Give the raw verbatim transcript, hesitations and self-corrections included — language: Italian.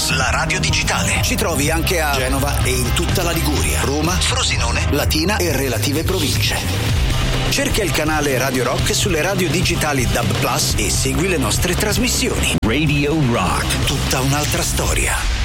Plus, la radio digitale. Ci trovi anche a Genova e in tutta la Liguria, Roma, Frosinone, Latina e relative province. Cerca il canale Radio Rock sulle radio digitali D A B Plus e segui le nostre trasmissioni. Radio Rock, tutta un'altra storia.